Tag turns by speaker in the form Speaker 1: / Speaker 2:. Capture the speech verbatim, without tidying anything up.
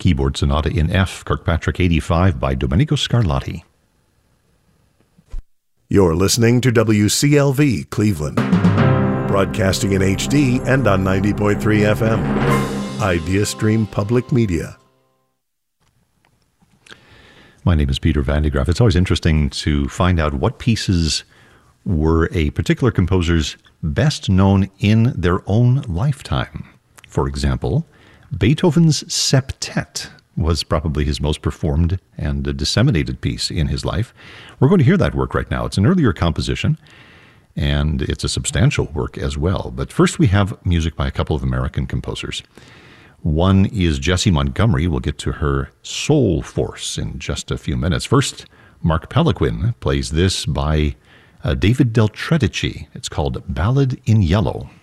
Speaker 1: keyboard sonata in F, Kirkpatrick eighty-five by Domenico Scarlatti.
Speaker 2: You're listening to W C L V Cleveland, broadcasting in H D and on ninety point three F M. IdeaStream Public Media.
Speaker 1: My name is Peter Van de Graaff. It's always interesting to find out what pieces were a particular composer's best known in their own lifetime. For example, Beethoven's Septet was probably his most performed and disseminated piece in his life. We're going to hear that work right now. It's an earlier composition, and it's a substantial work as well. But first we have music by a couple of American composers. One is Jessie Montgomery. We'll get to her Soul Force in just a few minutes. First, Mark Pelequin plays this by uh, David Del Tredici. It's called Ballad in Yellow.